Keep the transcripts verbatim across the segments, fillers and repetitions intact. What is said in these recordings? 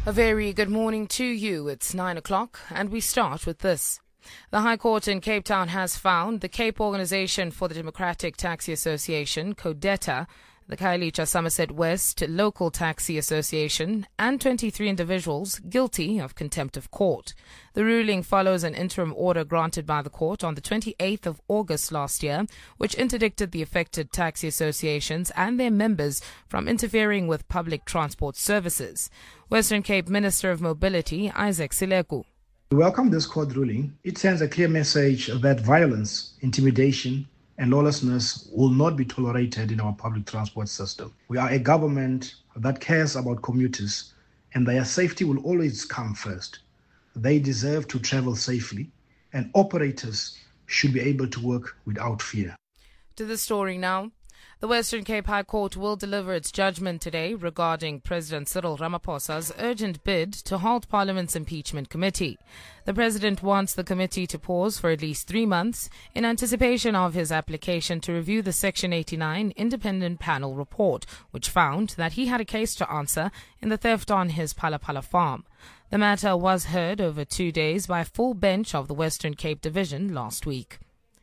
A very good morning to you. It's nine o'clock and we start with this. The High Court in Cape Town has found the Cape Organisation for the Democratic Taxi Association, CODETA, the Khayelitsha Somerset West Local Taxi Association, and twenty-three individuals guilty of contempt of court. The ruling follows an interim order granted by the court on the twenty-eighth of August last year, which interdicted the affected taxi associations and their members from interfering with public transport services. Western Cape Minister of Mobility, Isaac Sileku. We welcome this court ruling. It sends a clear message that violence, intimidation, and lawlessness will not be tolerated in our public transport system. We are a government that cares about commuters, and their safety will always come first. They deserve to travel safely, and operators should be able to work without fear. To the story now. The Western Cape High Court will deliver its judgment today regarding President Cyril Ramaphosa's urgent bid to halt Parliament's impeachment committee. The President wants the committee to pause for at least three months in anticipation of his application to review the Section eighty-nine independent panel report, which found that he had a case to answer in the theft on his Phalaphala farm. The matter was heard over two days by a full bench of the Western Cape Division last week.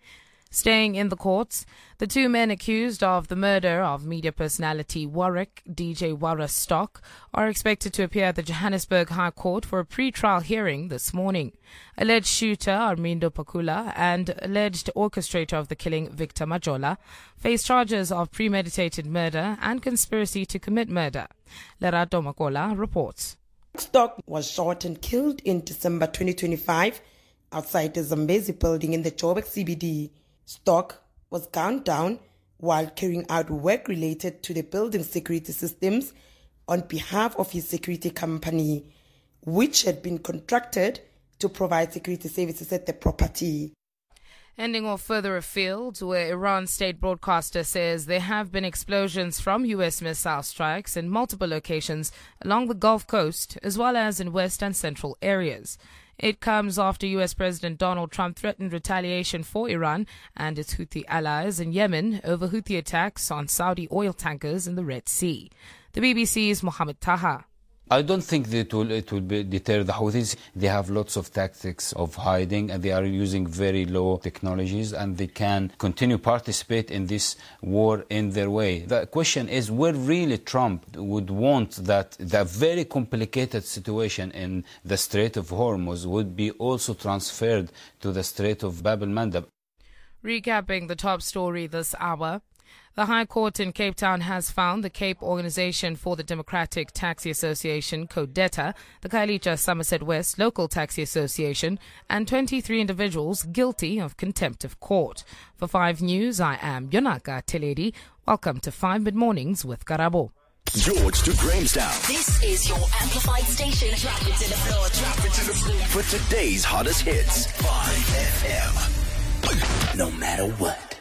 Staying in the courts, the two men accused of the murder of media personality Warwick D J Wara Stock are expected to appear at the Johannesburg High Court for a pre-trial hearing this morning. Alleged shooter Armindo Pakula and alleged orchestrator of the killing Victor Majola face charges of premeditated murder and conspiracy to commit murder. Lerato Makola reports. Stock was shot and killed in December twenty twenty-five outside the Zambezi building in the Joburg C B D. Stock was gunned down while carrying out work related to the building security systems on behalf of his security company, which had been contracted to provide security services at the property. Ending off further afield, where Iran's state broadcaster says there have been explosions from U S missile strikes in multiple locations along the Gulf Coast, as well as in west and central areas. It comes after U S President Donald Trump threatened retaliation for Iran and its Houthi allies in Yemen over Houthi attacks on Saudi oil tankers in the Red Sea. The B B C's Mohammed Taha. I don't think that it will, it will be deter the Houthis. They have lots of tactics of hiding, and they are using very low technologies, and they can continue participate in this war in their way. The question is where really Trump would want that the very complicated situation in the Strait of Hormuz would be also transferred to the Strait of Bab el-Mandeb. Recapping the top story this hour. The High Court in Cape Town has found the Cape Organisation for the Democratic Taxi Association, CODETA, the Khayelitsha Somerset West Local Taxi Association, and twenty-three individuals guilty of contempt of court. For five News, I am Yonaka Teledi. Welcome to five Mid-Mornings with Karabo. George to Grahamstown. This is your amplified station. Drop it to the floor, drop it to the floor. For today's hottest hits, five F M. No matter what.